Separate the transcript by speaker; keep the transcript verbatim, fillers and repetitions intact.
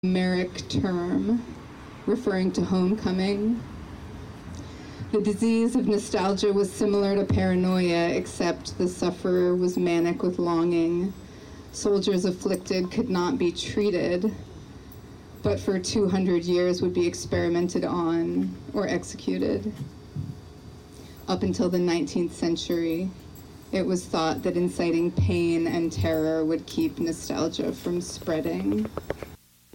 Speaker 1: Homeric term referring to homecoming. The disease of nostalgia was similar to paranoia, except the sufferer was manic with longing. Soldiers afflicted could not be treated, but for two hundred years would be experimented on or executed. Up until the nineteenth century, it was thought that inciting pain and terror would keep nostalgia from spreading.